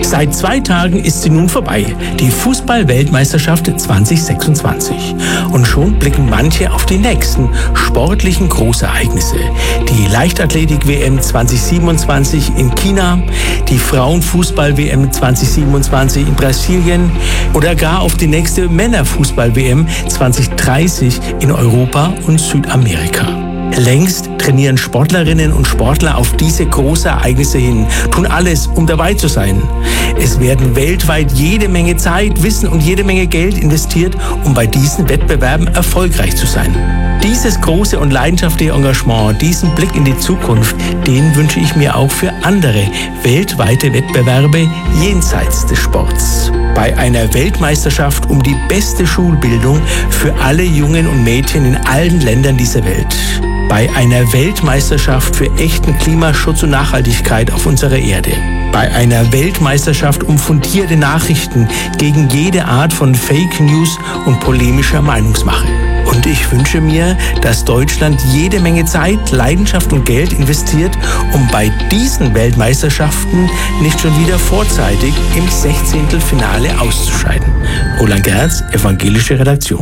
Seit 2 Tagen ist sie nun vorbei, die Fußball-Weltmeisterschaft 2026. Und schon blicken manche auf die nächsten sportlichen Großereignisse. Die Leichtathletik-WM 2027 in China, die Frauenfußball-WM 2027 in Brasilien oder gar auf die nächste Männerfußball-WM 2030 in Europa und Südamerika. Längst trainieren Sportlerinnen und Sportler auf diese Großereignisse hin, tun alles, um dabei zu sein. Es werden weltweit jede Menge Zeit, Wissen und jede Menge Geld investiert, um bei diesen Wettbewerben erfolgreich zu sein. Dieses große und leidenschaftliche Engagement, diesen Blick in die Zukunft, den wünsche ich mir auch für andere weltweite Wettbewerbe jenseits des Sports. Bei einer Weltmeisterschaft um die beste Schulbildung für alle Jungen und Mädchen in allen Ländern dieser Welt. Bei einer Weltmeisterschaft für echten Klimaschutz und Nachhaltigkeit auf unserer Erde. Bei einer Weltmeisterschaft um fundierte Nachrichten gegen jede Art von Fake News und polemischer Meinungsmache. Und ich wünsche mir, dass Deutschland jede Menge Zeit, Leidenschaft und Geld investiert, um bei diesen Weltmeisterschaften nicht schon wieder vorzeitig im 16. Finale auszuscheiden. Roland Gerz, Evangelische Redaktion.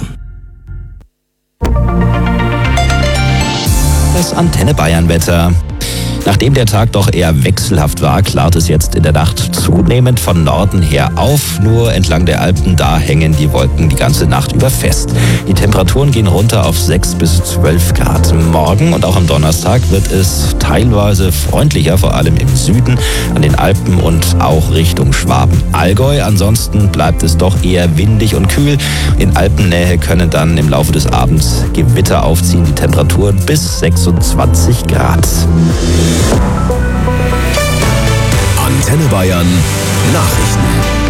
Das Antenne Bayern Wetter. Nachdem der Tag doch eher wechselhaft war, klart es jetzt in der Nacht zunehmend von Norden her auf. Nur entlang der Alpen, da hängen die Wolken die ganze Nacht über fest. Die Temperaturen gehen runter auf 6 bis 12 Grad. Morgen und auch am Donnerstag wird es teilweise freundlicher, vor allem im Süden, an den Alpen und auch Richtung Schwaben-Allgäu. Ansonsten bleibt es doch eher windig und kühl. In Alpennähe können dann im Laufe des Abends Gewitter aufziehen. Die Temperaturen bis 26 Grad. Antenne Bayern Nachrichten.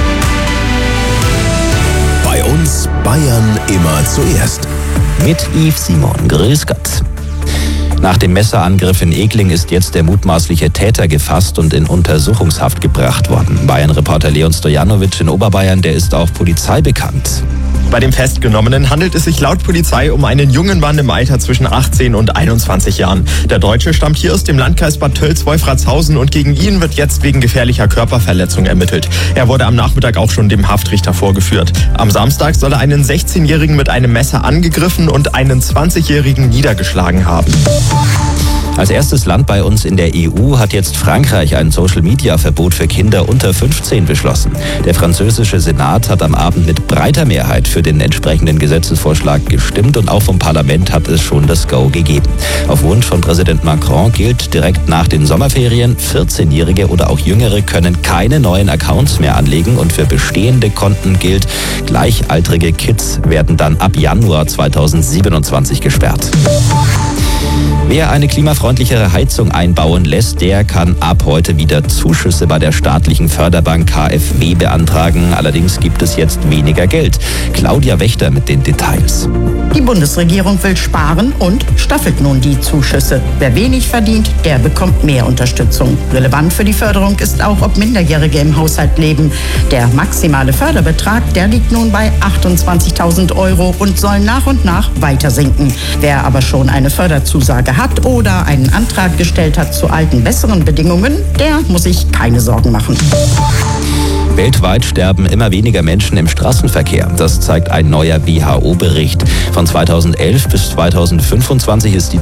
Bei uns Bayern immer zuerst. Mit Yves Simon. Grüß Gott. Nach dem Messerangriff in Egling ist jetzt der mutmaßliche Täter gefasst und in Untersuchungshaft gebracht worden. Bayern-Reporter Leon Stojanovic in Oberbayern, der ist auch Polizei bekannt. Bei dem Festgenommenen handelt es sich laut Polizei um einen jungen Mann im Alter zwischen 18 und 21 Jahren. Der Deutsche stammt hier aus dem Landkreis Bad Tölz-Wolfratshausen und gegen ihn wird jetzt wegen gefährlicher Körperverletzung ermittelt. Er wurde am Nachmittag auch schon dem Haftrichter vorgeführt. Am Samstag soll er einen 16-Jährigen mit einem Messer angegriffen und einen 20-Jährigen niedergeschlagen haben. Als erstes Land bei uns in der EU hat jetzt Frankreich ein Social-Media-Verbot für Kinder unter 15 beschlossen. Der französische Senat hat am Abend mit breiter Mehrheit für den entsprechenden Gesetzesvorschlag gestimmt und auch vom Parlament hat es schon das Go gegeben. Auf Wunsch von Präsident Macron gilt direkt nach den Sommerferien, 14-Jährige oder auch Jüngere können keine neuen Accounts mehr anlegen und für bestehende Konten gilt, gleichaltrige Kids werden dann ab Januar 2027 gesperrt. Wer eine klimafreundlichere Heizung einbauen lässt, der kann ab heute wieder Zuschüsse bei der staatlichen Förderbank KfW beantragen. Allerdings gibt es jetzt weniger Geld. Claudia Wächter mit den Details. Die Bundesregierung will sparen und staffelt nun die Zuschüsse. Wer wenig verdient, der bekommt mehr Unterstützung. Relevant für die Förderung ist auch, ob Minderjährige im Haushalt leben. Der maximale Förderbetrag, der liegt nun bei 28.000 € und soll nach und nach weiter sinken. Wer aber schon eine Förderzusage hat oder einen Antrag gestellt hat zu alten, besseren Bedingungen, der muss sich keine Sorgen machen. Weltweit sterben immer weniger Menschen im Straßenverkehr. Das zeigt ein neuer WHO-Bericht. Von 2011 bis 2025 ist die